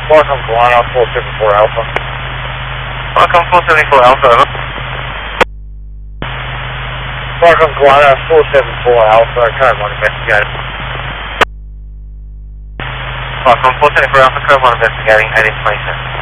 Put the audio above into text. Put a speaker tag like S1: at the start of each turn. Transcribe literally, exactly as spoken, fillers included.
S1: Welcome, Kalana, four seven four Alpha.
S2: Welcome, four seventy-four Alpha, over.
S1: Welcome, Kalana, four seven four Alpha, code one investigating.
S2: Welcome, four seventy-four Alpha, code one investigating, eighteen twenty-seven.